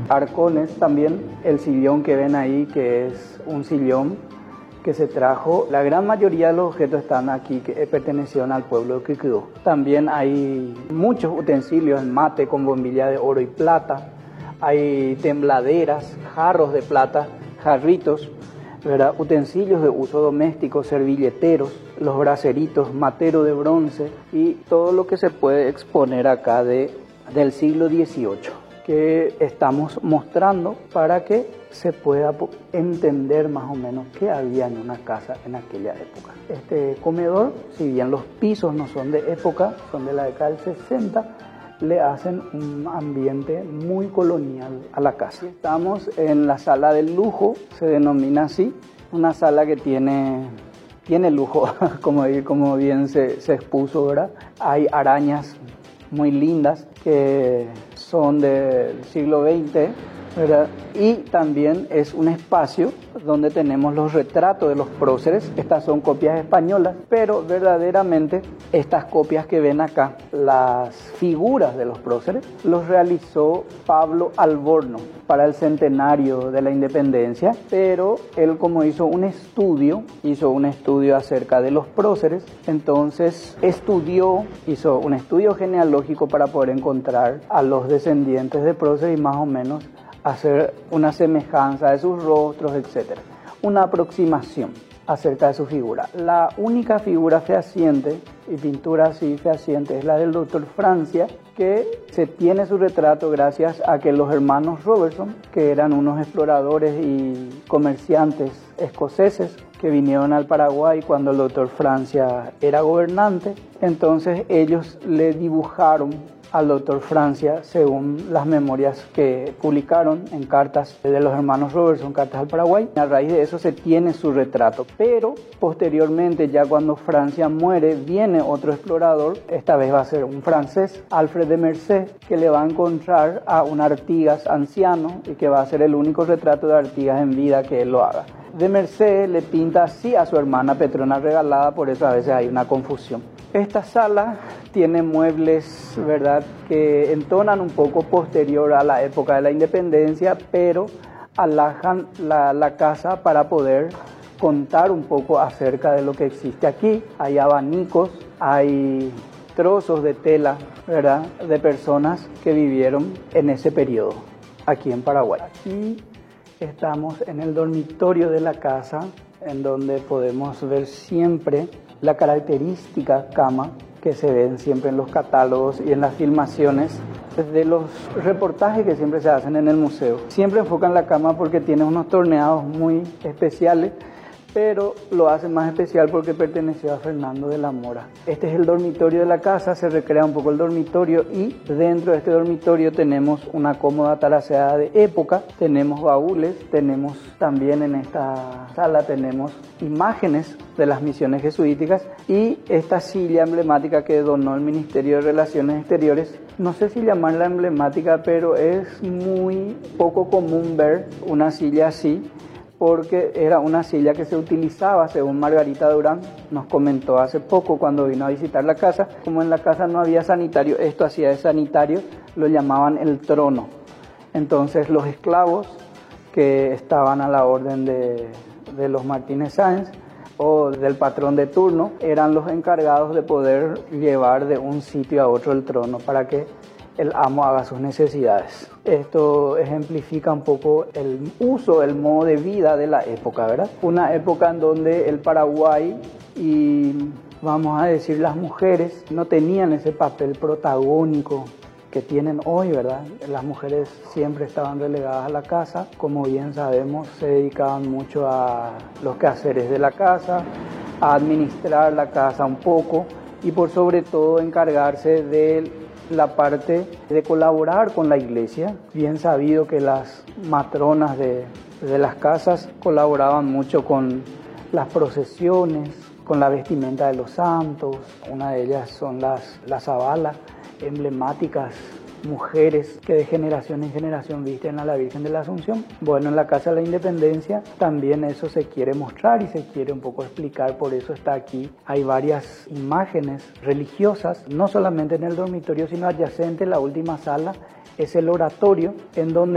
arcones también, el sillón que ven ahí, que es un sillón que se trajo. La gran mayoría de los objetos están aquí que pertenecieron al pueblo de Quibdó. También hay muchos utensilios en mate con bombilla de oro y plata, hay tembladeras, jarros de plata, jarritos, ¿verdad? Utensilios de uso doméstico, servilleteros, los braseritos, matero de bronce y todo lo que se puede exponer acá del siglo XVIII, que estamos mostrando para que se pueda entender más o menos qué había en una casa en aquella época. Este comedor, si bien los pisos no son de época, son de la década del 60, le hacen un ambiente muy colonial a la casa. Estamos en la sala del lujo, se denomina así, una sala que tiene lujo, como bien se expuso, ¿verdad? Hay arañas muy lindas que son del siglo XX, ¿verdad? Y también es un espacio donde tenemos los retratos de los próceres. Estas son copias españolas, pero verdaderamente estas copias que ven acá, las figuras de los próceres, los realizó Pablo Alborno para el centenario de la independencia, pero él, como hizo un estudio acerca de los próceres, entonces hizo un estudio genealógico para poder encontrar a los descendientes de próceres y más o menos hacer una semejanza de sus rostros, etc. Una aproximación acerca de su figura. La única figura fehaciente y pintura así fehaciente es la del doctor Francia, que se tiene su retrato gracias a que los hermanos Robertson, que eran unos exploradores y comerciantes escoceses que vinieron al Paraguay cuando el doctor Francia era gobernante, entonces ellos le dibujaron al doctor Francia según las memorias que publicaron en cartas de los hermanos Robertson, cartas al Paraguay. A raíz de eso se tiene su retrato, pero posteriormente, ya cuando Francia muere, viene otro explorador, esta vez va a ser un francés, Alfred de Mercé, que le va a encontrar a un Artigas anciano y que va a ser el único retrato de Artigas en vida que él lo haga. De Mercé le pinta así a su hermana Petrona Regalada, por eso a veces hay una confusión. Esta sala tiene muebles, ¿verdad?, que entonan un poco posterior a la época de la independencia, pero alajan la casa para poder contar un poco acerca de lo que existe aquí. Hay abanicos, hay trozos de tela, ¿verdad?, de personas que vivieron en ese periodo aquí en Paraguay. Aquí estamos en el dormitorio de la casa, en donde podemos ver siempre la característica cama que se ven siempre en los catálogos y en las filmaciones de los reportajes que siempre se hacen en el museo. Siempre enfocan la cama porque tiene unos torneados muy especiales, pero lo hace más especial porque perteneció a Fernando de la Mora. Este es el dormitorio de la casa, se recrea un poco el dormitorio y dentro de este dormitorio tenemos una cómoda taraseada de época, tenemos baúles, tenemos también en esta sala tenemos imágenes de las misiones jesuíticas y esta silla emblemática que donó el Ministerio de Relaciones Exteriores. No sé si llamarla emblemática, pero es muy poco común ver una silla así, porque era una silla que se utilizaba, según Margarita Durán nos comentó hace poco cuando vino a visitar la casa. Como en la casa no había sanitario, esto hacía de sanitario, lo llamaban el trono. Entonces los esclavos que estaban a la orden de los Martínez Sáenz o del patrón de turno eran los encargados de poder llevar de un sitio a otro el trono para que el amo haga sus necesidades. Esto ejemplifica un poco el uso, el modo de vida de la época, ¿verdad? Una época en donde el Paraguay y, vamos a decir, las mujeres no tenían ese papel protagónico que tienen hoy, ¿verdad? Las mujeres siempre estaban relegadas a la casa, como bien sabemos, se dedicaban mucho a los quehaceres de la casa, a administrar la casa un poco y por sobre todo encargarse de la parte de colaborar con la iglesia. Bien sabido que las matronas de las casas colaboraban mucho con las procesiones, con la vestimenta de los santos. Una de ellas son las zabalas, emblemáticas mujeres que de generación en generación visten a la Virgen de la Asunción. Bueno, en la Casa de la Independencia también eso se quiere mostrar y se quiere un poco explicar, por eso está aquí. Hay varias imágenes religiosas, no solamente en el dormitorio, sino adyacente, la última sala es el oratorio, en donde